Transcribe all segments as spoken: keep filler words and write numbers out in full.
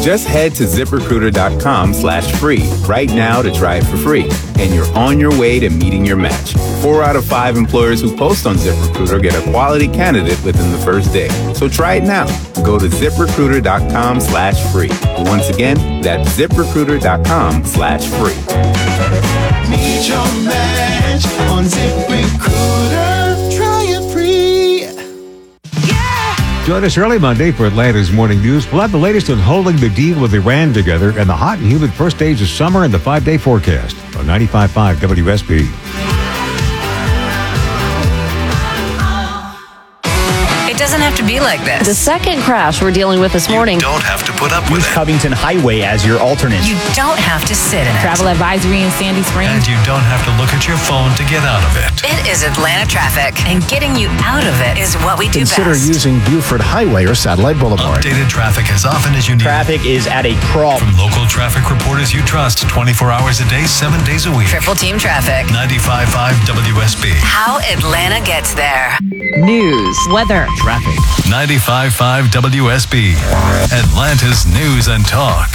Just head to ZipRecruiter.com slash free right now to try it for free. And you're on your way to meeting your match. Four out of five employers who post on ZipRecruiter get a quality candidate within the first day. So try it now. Go to ZipRecruiter.com slash free. Once again, that's ZipRecruiter.com slash free. Meet your match on ZipRecruiter. Try it free. Yeah! Join us early Monday for Atlanta's Morning News. We'll have the latest on holding the deal with Iran together and the hot and humid first days of summer and the five-day forecast on ninety-five point five W S B. It doesn't have to be like this. The second crash we're dealing with this morning. You don't have to put up with Use it. Covington Highway as your alternate. You don't have to sit in it. Travel advisory in Sandy Springs. And you don't have to look at your phone to get out of it. It is Atlanta traffic, and getting you out of it is what we do Consider best. using Buford Highway or Satellite Boulevard. Updated traffic as often as you need. Traffic is at a crawl. From local traffic reporters you trust twenty-four hours a day, seven days a week. Triple team traffic. ninety-five point five W S B. How Atlanta gets there. News, weather, Traffic. ninety-five point five W S B. Atlanta's News and Talk.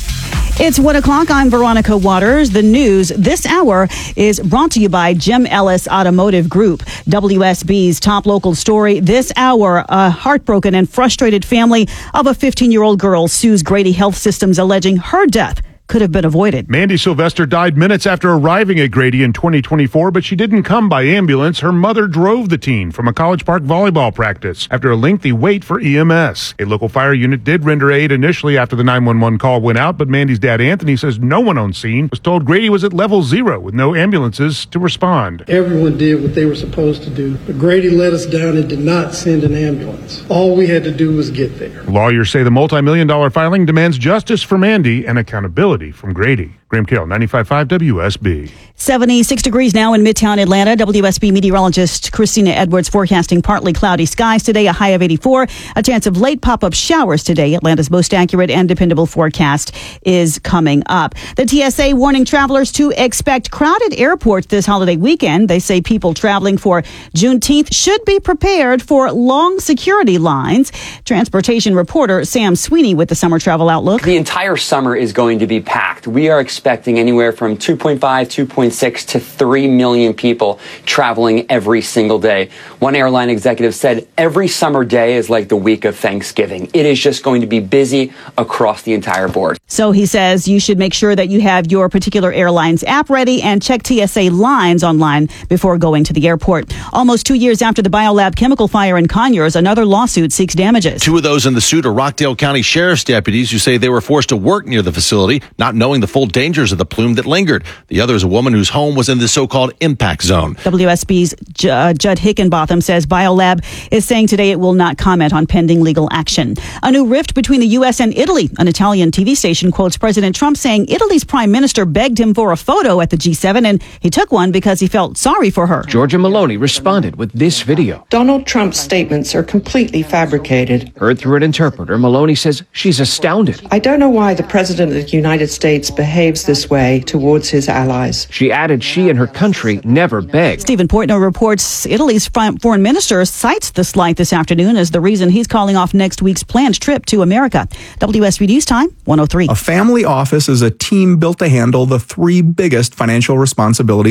It's one o'clock. I'm Veronica Waters. The news this hour is brought to you by Jim Ellis Automotive Group. W S B's top local story this hour. A heartbroken and frustrated family of a fifteen-year-old girl sues Grady Health Systems alleging her death could have been avoided. Mandy Sylvester died minutes after arriving at Grady in twenty twenty-four, but she didn't come by ambulance. Her mother drove the teen from a College Park volleyball practice after a lengthy wait for E M S. A local fire unit did render aid initially after the nine one one call went out, but Mandy's dad, Anthony, says no one on scene was told Grady was at level zero with no ambulances to respond. Everyone did what they were supposed to do, but Grady let us down and did not send an ambulance. All we had to do was get there. Lawyers say the multi-million dollar filing demands justice for Mandy and accountability from Grady. Graham Carroll, ninety-five point five W S B. seventy-six degrees now in Midtown Atlanta. W S B meteorologist Christina Edwards forecasting partly cloudy skies today, a high of eighty-four. A chance of late pop-up showers today. Atlanta's most accurate and dependable forecast is coming up. The T S A warning travelers to expect crowded airports this holiday weekend. They say people traveling for Juneteenth should be prepared for long security lines. Transportation reporter Sam Sweeney with the Summer Travel Outlook. The entire summer is going to be packed. We are expecting anywhere from two point five, two point six to three million people traveling every single day. One airline executive said every summer day is like the week of Thanksgiving. It is just going to be busy across the entire board. So he says you should make sure that you have your particular airline's app ready and check T S A lines online before going to the airport. Almost two years after the Biolab chemical fire in Conyers, another lawsuit seeks damages. Two of those in the suit are Rockdale County Sheriff's deputies who say they were forced to work near the facility, not knowing the full dangers of the plume that lingered. The other is a woman whose home was in the so-called impact zone. W S B's J- uh, Judd Hickenbotham says Biolab is saying today it will not comment on pending legal action. A new rift between the U S and Italy. An Italian T V station quotes President Trump saying Italy's prime minister begged him for a photo at the G seven, and he took one because he felt sorry for her. Giorgia Meloni responded with this video. Donald Trump's statements are completely fabricated. Heard through an interpreter, Meloni says she's astounded. I don't know why the President of the United States behaves this way towards his allies. She added she and her country never begged. Stephen Portnoy reports Italy's foreign minister cites the slight this afternoon as the reason he's calling off next week's planned trip to America. W S B News Time, one oh three. A family office is a team built to handle the three biggest financial responsibilities